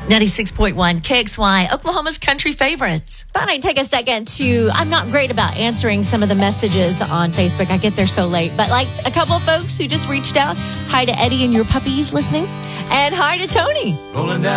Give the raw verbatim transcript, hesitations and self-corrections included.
ninety-six point one K X Y, Oklahoma's country favorites. Thought I'd take a second to, I'm not great about answering some of the messages on Facebook. I get there so late. But like a couple of folks who just reached out. Hi to Eddie and your puppies listening. And hi to Tony. Rolling down.